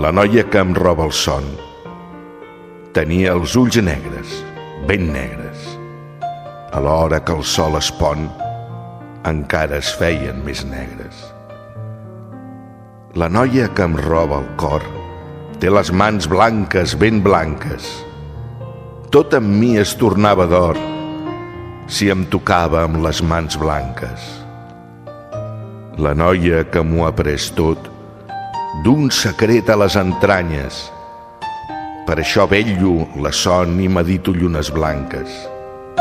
La noia que em roba el son tenia els ulls negres, ben negres. A l'hora que el sol es pon, encara es feien més negres. La noia que em roba el cor té les mans blanques, ben blanques. Tot en mi es tornava d'or si em tocava amb les mans blanques. La noia que m'ho ha pres tot, d'un secret a les entranyes. Per això vetllo la son i medito llunes blanques.